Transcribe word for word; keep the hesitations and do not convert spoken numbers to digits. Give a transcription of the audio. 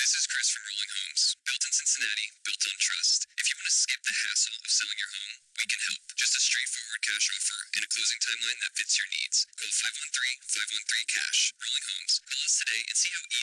This is Chris from Rolling Homes. Built in Cincinnati, built on trust. If you want to skip the hassle of selling your home, we can help. Just a straightforward cash offer and a closing timeline that fits your needs. Call five one three, five one three, C A S H. Rolling Homes. Call us today and see how